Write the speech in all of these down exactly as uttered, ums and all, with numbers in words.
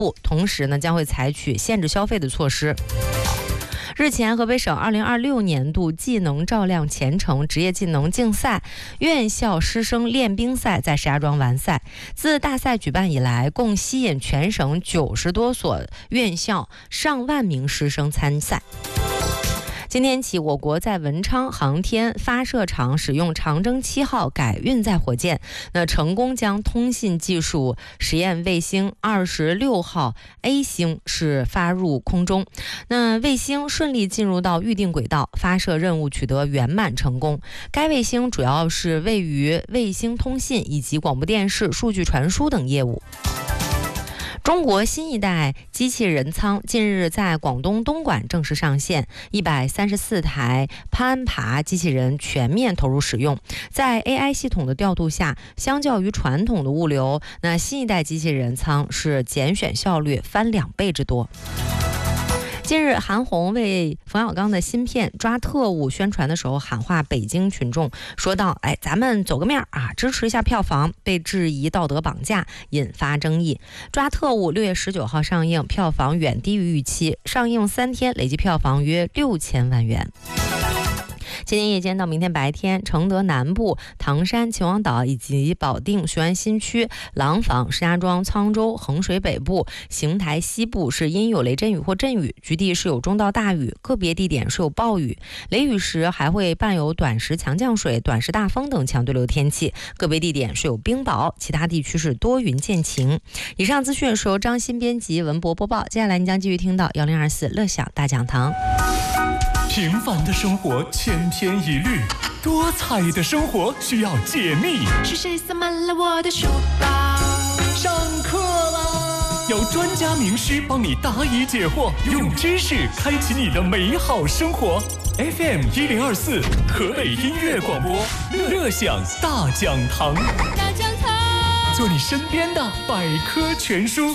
同时呢将会采取限制消费的措施。日前，河北省二零二六年度技能照亮前程职业技能竞赛院校师生练兵赛在石家庄完赛。自大赛举办以来，共吸引全省九十多所院校上万名师生参赛。今天起，我国在文昌航天发射场使用长征七号改运载火箭，那成功将通信技术实验卫星二十六号 A 星是发入空中。那卫星顺利进入到预定轨道，发射任务取得圆满成功。该卫星主要是位于卫星通信以及广播电视数据传输等业务。中国新一代机器人舱近日在广东东莞正式上线，一百三十四台攀爬机器人全面投入使用。在 A I 系统的调度下，相较于传统的物流，那新一代机器人舱是拣选效率翻两倍之多。近日，韩红为冯小刚的新片《抓特务》宣传的时候喊话北京群众，说道：“哎，咱们走个面啊，支持一下票房。”被质疑道德绑架，引发争议。《抓特务》六月十九号上映，票房远低于预期，上映三天累计票房约六千万元。今天夜间到明天白天，承德南部、唐山、秦皇岛以及保定、雄安新区、廊坊、石家庄、沧州、衡水北部、邢台西部是阴有雷阵雨或阵雨，局地是有中到大雨，个别地点是有暴雨。雷雨时还会伴有短时强降水、短时大风等强对流天气，个别地点是有冰雹，其他地区是多云见晴。以上资讯是由张鑫编辑，文博播报。接下来您将继续听到幺零二四乐享大讲堂。 平凡的生活千篇一律，多彩的生活需要解密。 是谁塞满了我的书包？ 上课啦！有专家名师帮你答疑解惑，用知识开启你的美好生活。F M 一零二四，河北音乐广播，乐享大讲堂。 大讲堂， 做你身边的百科全书。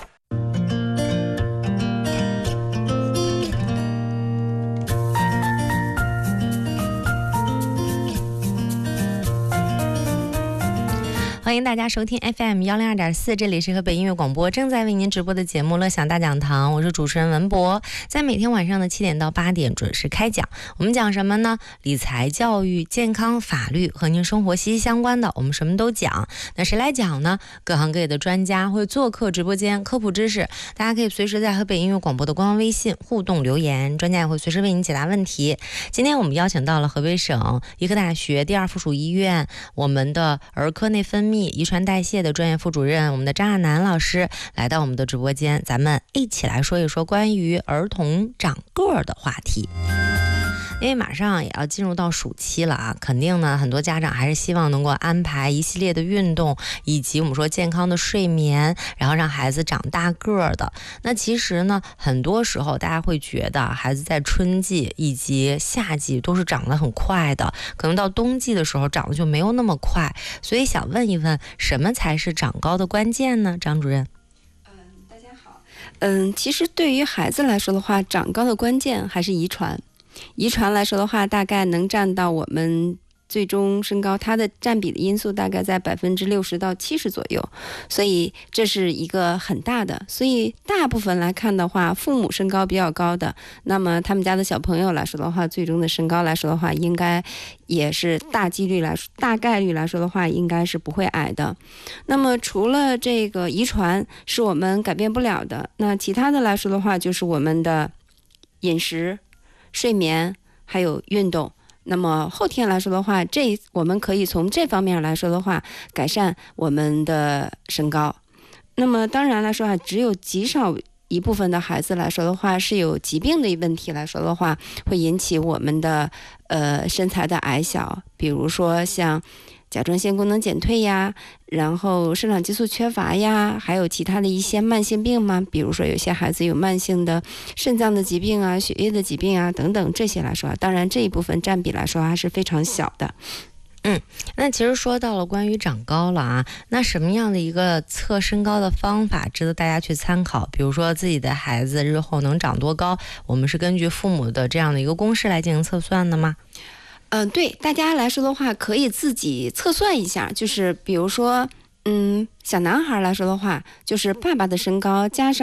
欢迎大家收听 F M 幺零二点四，这里是河北音乐广播正在为您直播的节目《乐享大讲堂》，我是主持人文博，在每天晚上的七点到八点准时开讲。我们讲什么呢？理财、教育、健康、法律，和您生活息息相关的，我们什么都讲。那谁来讲呢？各行各业的专家会做客直播间科普知识，大家可以随时在河北音乐广播的官方微信互动留言，专家也会随时为您解答问题。今天我们邀请到了河北省医科大学第二附属医院我们的儿科内分泌遗传代谢的专业副主任，我们的张亚楠老师来到我们的直播间，咱们一起来说一说关于儿童长个儿的话题。因为马上也要进入到暑期了啊，肯定呢很多家长还是希望能够安排一系列的运动，以及我们说健康的睡眠，然后让孩子长大个儿的。那其实呢很多时候大家会觉得孩子在春季以及夏季都是长得很快的，可能到冬季的时候长得就没有那么快，所以想问一问，什么才是长高的关键呢？张主任。 嗯，其实对于孩子来说的话，长高的关键还是遗传。遗传来说的话，大概能占到我们最终身高，它的占比的因素大概在百分之六十到七十左右，所以这是一个很大的。所以大部分来看的话，父母身高比较高的，那么他们家的小朋友来说的话，最终的身高来说的话，应该也是大几率来说，大概率来说的话，应该是不会矮的。那么除了这个遗传是我们改变不了的，那其他的来说的话，就是我们的饮食、睡眠还有运动。那么后天来说的话，这我们可以从这方面来说的话，改善我们的身高。那么当然来说啊，只有极少一部分的孩子来说的话，是有疾病的问题来说的话，会引起我们的呃身材的矮小，比如说像甲状腺功能减退呀，然后生长激素缺乏呀，还有其他的一些慢性病嘛，比如说有些孩子有慢性的肾脏的疾病啊、血液的疾病啊等等，这些来说，当然这一部分占比来说还是非常小的。 嗯，那其实说到了关于长高了啊，那什么样的一个测身高的方法值得大家去参考？比如说自己的孩子日后能长多高，我们是根据父母的这样的一个公式来进行测算的吗？ 嗯、呃，对，大家来说的话，可以自己测算一下，就是比如说， 嗯，小男孩来说的话，就是爸爸的身高加上